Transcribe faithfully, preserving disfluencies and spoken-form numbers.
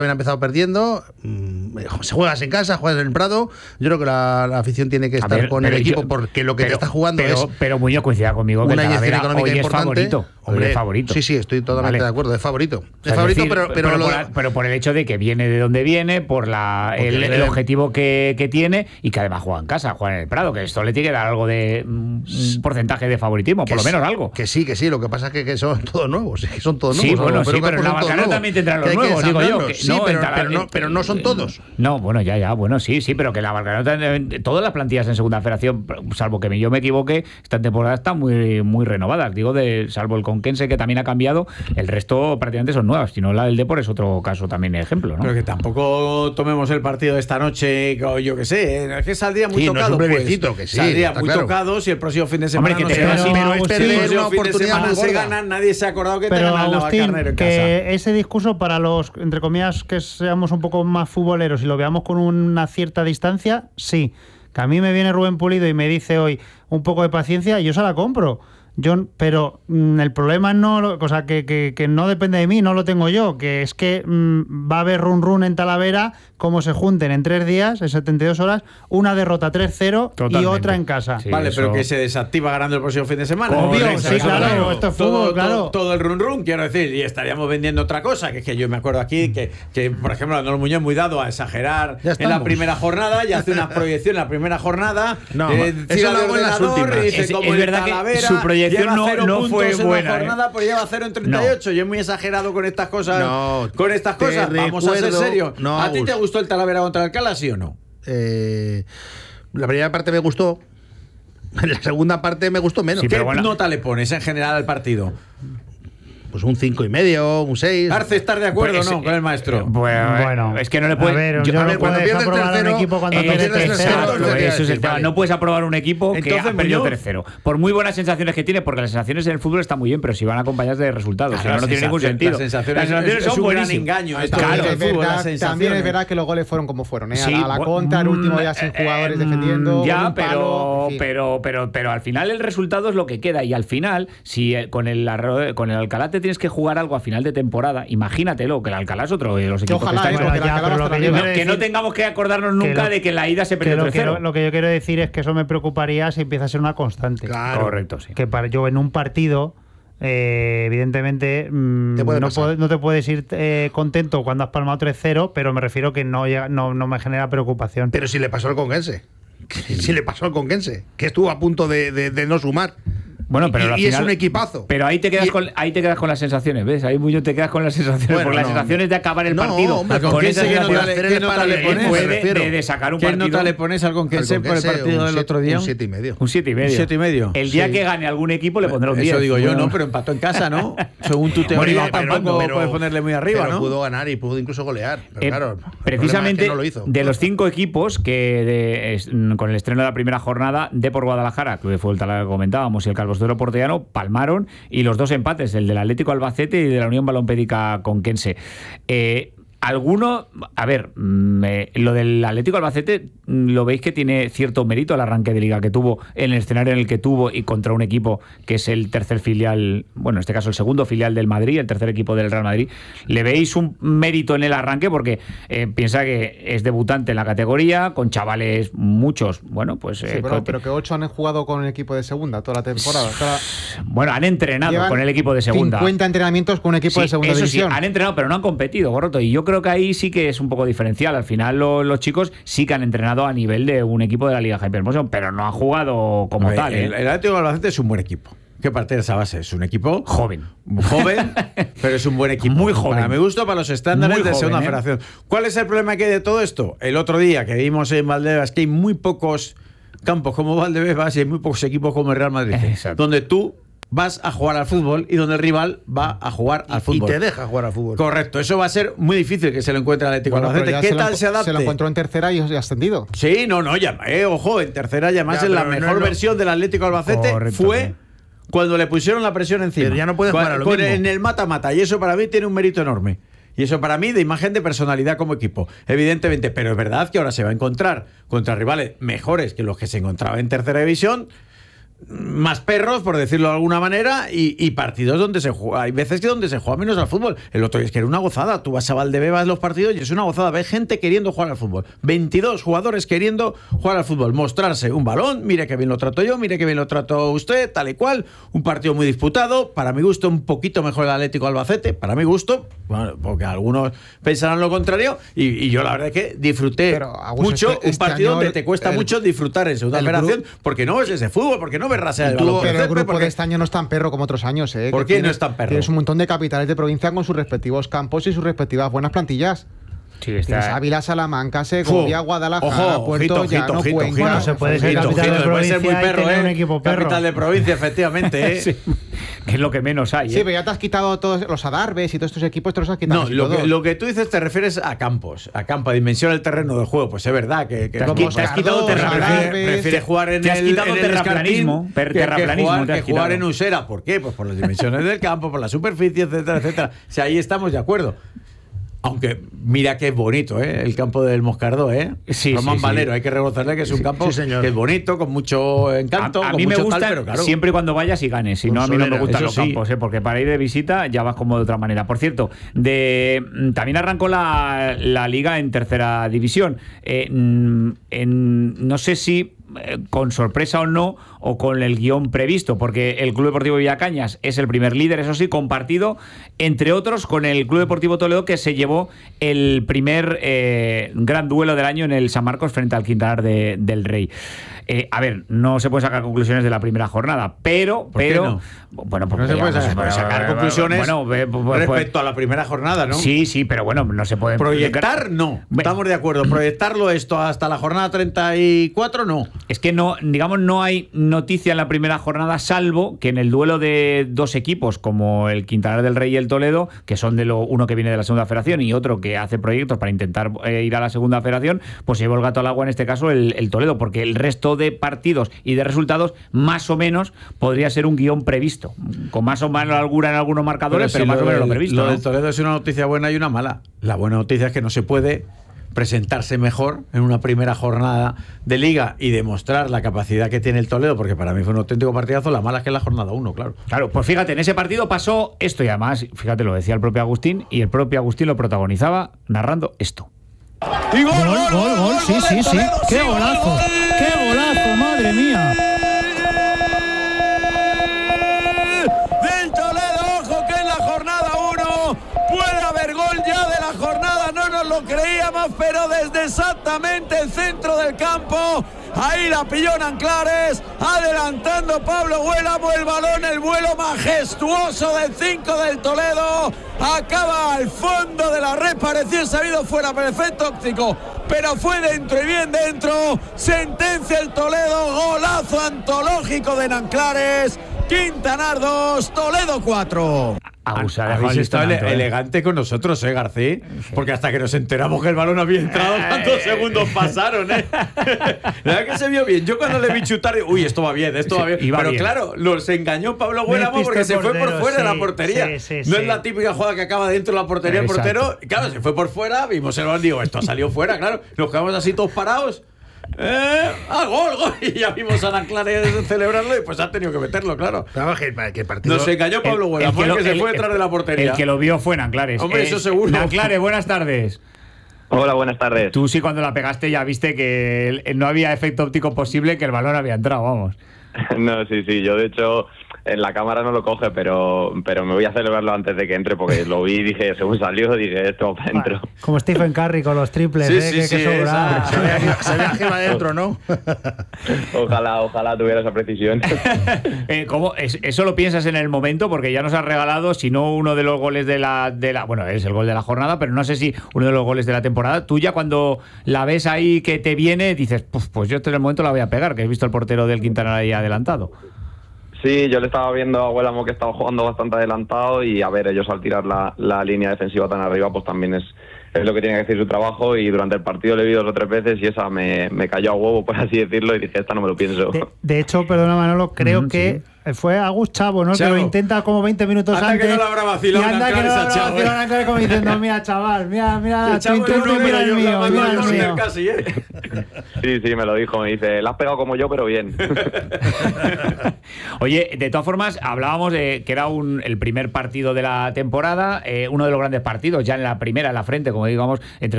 ha empezado perdiendo, se juegas en casa, juegas en el Prado. Yo creo que la, la afición tiene que estar ver, con el equipo yo, porque lo que pero, te está jugando pero, es. Pero Muñoz coincida conmigo que una inyección económica hoy importante. Es favorito. Hombre, es favorito. Sí, sí, estoy totalmente vale. de acuerdo. Es favorito. O sea, es favorito, decir, pero, pero, pero, lo por, de... pero por el hecho de que viene de donde viene, por la el, el objetivo que, que tiene y que además juega en casa, juega en el Prado, que esto le tiene que dar algo de un porcentaje de favoritismo, por lo menos algo. Que sí, que sí. Lo que pasa es que, que son todos nuevos. Que son todos nuevos. Sí, bueno, sí, pero en la Valcarena también tendrán los nuevos, digo yo. Que, sí, no, pero, la, pero, no, pero no son todos. No, bueno, ya, ya, bueno, sí, sí, pero que la Valcarena, todas las plantillas en segunda federación, salvo que yo me equivoque, esta temporada están muy, muy renovadas. Digo, de salvo el Conquense, que también ha cambiado, el resto prácticamente son nuevas. Si no, la del Depor es otro caso también ejemplo, ¿no? Pero que tampoco tomemos el partido de esta noche, yo que sé, es que saldría muy sí, tocado. No es un pues, que sí, saldría muy claro. tocado si el próximo fin de semana Hombre, que no te se gana. Pero es perder una oportunidad no se ganan, nadie se ha acordado que pero te ganan Agustín, la Valcarnero en que casa. Ese discurso para los, entre comillas, que seamos un poco más futboleros y lo veamos con una cierta distancia, sí. Que a mí me viene Rubén Pulido y me dice hoy un poco de paciencia y yo se la compro. Yo, pero mmm, el problema no, o sea, que, que, que no depende de mí, no lo tengo yo, que es que mmm, va a haber run run en Talavera, como se junten en tres días, en setenta y dos horas, una derrota tres cero y otra en casa. Sí, vale, eso... pero que se desactiva ganando el próximo fin de semana. Obvio, sí, sí, claro, claro, esto es fútbol, todo, claro. Todo, todo el run run, quiero decir, y estaríamos vendiendo otra cosa, que es que yo me acuerdo aquí que, que por ejemplo, Manolo Muñoz es muy dado a exagerar en la primera jornada y hace una proyección en la primera jornada. No, eh, eso lo hago en las últimas. Y dice, es, como es verdad que su proyección no, no fue buena. Jornada, ¿eh? pues lleva cero en treinta y ocho. No. Yo es muy exagerado con estas cosas. No, con estas cosas. Vamos recuerdo, a ser serios. No, ¿A ti te gustó el Talavera contra el Alcalá, sí o no? Eh, la primera parte me gustó. La segunda parte me gustó menos. Sí, ¿qué bueno. nota le pones en general al partido? Pues un cinco y medio, un seis. Arce, ¿estar de acuerdo pues, o no con el maestro? Bueno, bueno, es que no le puedes. A ver, yo, yo a no ver, cuando pierdes aprobar tercero, un equipo cuando eh, pierdes tercero, tercero. exacto, eso es el tema. Vale. No puedes aprobar un equipo Entonces, que ha perdido Muñoz, tercero. Por muy buenas sensaciones que tiene, porque las sensaciones en el fútbol están muy bien, pero si van acompañadas de resultados, claro, si no, no tiene ningún sentido. Las sensaciones, las sensaciones es, son es un gran buenísimas. engaño. Esto Claro, es fútbol, verdad, las sensaciones. también es verdad que los goles fueron como fueron, ¿eh? Sí, a la, a la contra, el último día sin jugadores eh, defendiendo. Ya, un pero, palo, en fin. pero, pero, pero al final el resultado es lo que queda. Y al final, si con el, con el Alcalá te tienes que jugar algo a final de temporada, imagínatelo, que el Alcalá es otro de los equipos Ojalá, que eh, están porque en el Alcalá pero va lo hasta que yo arriba. quiero que no decir- tengamos que acordarnos nunca lo- de que en la ida se Que perdió lo, que, tercero. lo que yo quiero decir es que eso me preocuparía si empieza a ser una constante. Claro. Correcto, sí. Que para yo en un partido, eh, evidentemente, mmm, Te puede no, pasar. puede- no te puedes ir eh, contento cuando has palmado tres cero, pero me refiero que no, llega- no, no me genera preocupación. Pero si le pasó al Conquense. Si le pasó al Conquense, que estuvo a punto de, de, de no sumar. Bueno, pero y, al y final, es un equipazo. Pero ahí te quedas Y- con ahí te quedas con las sensaciones, ¿ves? Ahí mucho te quedas con las sensaciones, Bueno, porque las no. sensaciones de acabar el No, partido hombre, con Conquense, esas ¿qué nota sensaciones le- qué nota le pones? fue Me de, refiero. de, de sacar un ¿Qué partido. nota le pones al Conquense Al por el Conquense, partido un del siete- otro día? Un siete y medio. Un siete y medio. Un siete y medio. El día Sí. que gane algún equipo le pondrá un diez. Eso digo yo, Bueno, no, pero empató en casa, ¿no? Según tu Bueno, teoría, iba palmando, tampoco pero- puedes ponerle muy arriba, pero ¿no? pudo ganar y pudo incluso golear. Pero Eh, claro, el precisamente problema es que no lo hizo. de los cinco equipos que de- es- con el estreno de la primera jornada, Depor Guadalajara, que fue el tal que comentábamos, y el Calvostero Portellano palmaron, y los dos empates, el del Atlético Albacete y de la Unión Balompédica Conquense. Eh, Alguno, a ver, me, lo del Atlético Albacete, ¿lo veis que tiene cierto mérito el arranque de liga que tuvo, en el escenario en el que tuvo y contra un equipo que es el tercer filial, bueno, en este caso el segundo filial del Madrid, el tercer equipo del Real Madrid? ¿Le veis un mérito en el arranque? Porque eh, piensa que es debutante en la categoría, con chavales muchos, bueno, pues... Sí, eh, pero, con- pero que ocho han jugado con el equipo de segunda toda la temporada. Toda la- Bueno, han entrenado Llevan con el equipo de segunda. cincuenta entrenamientos con un equipo Sí, de segunda eso división. sí, han entrenado, pero no han competido, Gorroto. Y yo creo que ahí sí que es un poco diferencial. Al final lo- los chicos sí que han entrenado a nivel de un equipo de la Liga Hypermotion, pero no han jugado como A ver, tal. ¿eh? El, el Atlético de Albacete es un buen equipo. ¿Qué parte de esa base? Es un equipo Joven. Joven, pero es un buen equipo. Muy joven. Para mi gusto, para los estándares Muy de joven, segunda ¿eh? federación. ¿Cuál es el problema que hay de todo esto? El otro día que vimos en Valdebebas que hay muy pocos campos como Valdebebas y hay muy pocos equipos como el Real Madrid. Exacto. Donde tú vas a jugar al fútbol y donde el rival va a jugar al Y fútbol. te deja jugar al fútbol. Correcto, eso va a ser muy difícil que se lo encuentre el Atlético de Bueno, pero Albacete. ya ¿Qué se lo tal enco- se adapte? Se lo encontró en tercera y y ascendido. Sí, no, no, ya, eh, ojo, en tercera ya más Ya, en la pero no mejor es lo- versión del Atlético Albacete Correcto, fue sí. cuando le pusieron la presión encima. Pero ya no puede Con- jugar a lo con- mismo. En el mata-mata, y eso para mí tiene un mérito enorme. Y eso para mí de imagen de personalidad como equipo, evidentemente. Pero es verdad que ahora se va a encontrar contra rivales mejores que los que se encontraba en tercera división, más perros, por decirlo de alguna manera, y, y partidos donde se juega. Hay veces que donde se juega menos al fútbol. El otro día es que era una gozada. Tú vas a Valdebebas los partidos y es una gozada. Ves gente queriendo jugar al fútbol. veintidós jugadores queriendo jugar al fútbol. Mostrarse un balón. Mire que bien lo trato yo, mire que bien lo trato usted, tal y cual. Un partido muy disputado. Para mi gusto, un poquito mejor el Atlético Albacete. Para mi gusto, bueno, porque algunos pensarán lo contrario. Y, y yo la verdad es que disfruté Pero, mucho este, este un partido donde te cuesta el, mucho disfrutar en segunda federación, porque no ves ese fútbol, porque no ves rasear el balón. Pero el grupo porque... de este año no es tan perro como otros años, ¿eh? ¿Por qué tiene, no es tan perro? Tienes un montón de capitales de provincia con sus respectivos campos y sus respectivas buenas plantillas. Sí, está... Tienes Ávila, Salamanca, Segovia, Guadalajara, ojo, Puerto ojito, Llano, ojito, Cuenca. Bueno, se puede ser ojito, capital ojito, de provincia puede ser muy perro, y tener ¿eh? un equipo perro. Capital de provincia, efectivamente, ¿eh? Sí, que es lo que menos hay, ¿eh? Sí, pero ya te has quitado todos los Adarbes y todos estos equipos, te los has quitado. No, lo que, lo que tú dices te refieres a campos, a campo, a dimensión del terreno del juego. Pues es verdad que, que te, has, te has quitado terraplanismo. Prefiere jugar en te has el, quitado en el terraplanismo, que, terraplanismo, que jugar, te has que jugar quitado. en Usera. ¿Por qué? Pues por las dimensiones del campo, por la superficie, etcétera, etcétera. O sea, ahí estamos de acuerdo. Aunque mira que es bonito, ¿eh? El campo del Moscardó, ¿eh? Sí, Román sí, Valero, sí. hay que reconocerle que es un Sí, campo sí, señor. que es bonito, con mucho encanto. A, a con mí me mucho gusta tal, pero claro. siempre y cuando vayas y ganes. Si no, a mí no me gustan eso los sí. campos, ¿eh? Porque para ir de visita ya vas como de otra manera. Por cierto, de también arrancó la, la liga en tercera división. Eh, en, no sé si eh, con sorpresa o no, o con el guión previsto, porque el Club Deportivo Villacañas es el primer líder, eso sí, compartido, entre otros, con el Club Deportivo Toledo, que se llevó el primer eh, gran duelo del año en el San Marcos frente al Quintanar de, del Rey. Eh, a ver, no se puede sacar conclusiones de la primera jornada, pero... ¿Por pero qué no? Bueno, pues no se puede ya, sacar, pues, sacar bueno, conclusiones bueno, pues, pues, respecto a la primera jornada, ¿no? Sí, sí, pero bueno, no se puede... Proyectar, no. Estamos de acuerdo. Proyectarlo esto hasta la jornada treinta y cuatro, no. Es que no, digamos, no hay noticia en la primera jornada, salvo que en el duelo de dos equipos, como el Quintanar del Rey y el Toledo, que son de lo uno que viene de la segunda federación y otro que hace proyectos para intentar eh, ir a la segunda federación, pues llevó el gato al agua en este caso el, el Toledo, porque el resto de partidos y de resultados, más o menos, podría ser un guión previsto, con más o menos alguna en algunos marcadores, pero, pero más o menos lo previsto. Lo ¿no? del Toledo es una noticia buena y una mala. La buena noticia es que no se puede presentarse mejor en una primera jornada de liga y demostrar la capacidad que tiene el Toledo, porque para mí fue un auténtico partidazo. La mala es que es la jornada uno, claro. Claro, pues fíjate, en ese partido pasó esto y además, fíjate, lo decía el propio Agustín y el propio Agustín lo protagonizaba narrando esto. Y gol, Gol, gol, gol, gol, sí, sí, sí. ¡Qué golazo! ¡Qué golazo, madre mía! Del Toledo, ojo que en la jornada uno puede haber gol ya de la jornada, no nos lo creíamos, pero desde exactamente el centro del campo, ahí la pilló Nanclares, adelantando Pablo Huélamo, el balón, el vuelo majestuoso del cinco del Toledo, acaba al fondo de la red, parecía sabido fuera, pero efecto óptico, pero fue dentro y bien dentro, sentencia el Toledo, golazo antológico de Nanclares, Quintanar dos, Toledo cuatro. Abusar, Habéis estado ele tanto, ¿eh? elegante con nosotros, ¿eh, García? Porque hasta que nos enteramos que el balón había entrado, ¿cuántos segundos pasaron, eh? La verdad que se vio bien. Yo cuando le vi chutar, uy, esto va bien, esto va bien. Iba Pero bien. claro, los engañó Pablo Huélamo porque se fue por fuera de la portería. Sí, sí, no sí. es la típica jugada que acaba dentro de la portería el Exacto. portero. Claro, se fue por fuera, vimos el balón, digo, esto ha salido fuera, claro. Nos quedamos así todos parados. Eh, ah, gol, gol. Y ya vimos a Nanclares celebrarlo y pues ha tenido que meterlo, claro. Claro, que, que el partido... Nos engañó Pablo El- Huélamo, el que, lo- que se el- fue detrás de la portería. El que lo vio fue Nanclares. Hombre, eso seguro. Nanclares, buenas tardes. Hola, buenas tardes. Tú sí, cuando la pegaste ya viste que el- el- no había efecto óptico posible, que el balón había entrado, vamos. No, sí, sí, yo de hecho en la cámara no lo coge, pero, pero me voy a celebrarlo antes de que entre porque lo vi y dije, según salió, dije, esto va para adentro. Como Stephen Curry con los triples, Sí, ¿eh? sí, que, sí, que sobrado. esa- Se veía, se veía Gema adentro, ¿no? Ojalá, ojalá tuviera esa precisión. Eh, ¿cómo? Es- ¿Eso lo piensas en el momento? Porque ya nos has regalado, si no uno de los goles de la, de la... Bueno, es el gol de la jornada, pero no sé si uno de los goles de la temporada. Tú ya cuando la ves ahí que te viene, dices, pues, pues yo en el momento la voy a pegar, que he visto el portero del Quintanar ahí adelantado. Sí, yo le estaba viendo a Huélamo que estaba jugando bastante adelantado y a ver, ellos al tirar la, la línea defensiva tan arriba, pues también es, es lo que tiene que hacer su trabajo y durante el partido le vi dos o tres veces y esa me, me cayó a huevo, por así decirlo, y dije, esta no me lo pienso. De, de hecho, perdona Manolo, creo Mm, que sí. Fue Agus Chavo, ¿no? Chavo. Que lo intenta como veinte minutos Anda antes. que no lo habrá vacilado y anda en que no lo Alcalá, habrá Chavo, vacilado en ¿eh? Alcalá, como diciendo, mira, chaval, mira, mira, El Chavo tu era un intento, mira número, el yo mío, la mando mira al el córner mío. casi, ¿eh? Sí, sí, me lo dijo, me dice, la has pegado como yo, pero bien. Oye, de todas formas, hablábamos de que era un, el primer partido de la temporada, eh, uno de los grandes partidos, ya en la primera, en la frente, como digamos, entre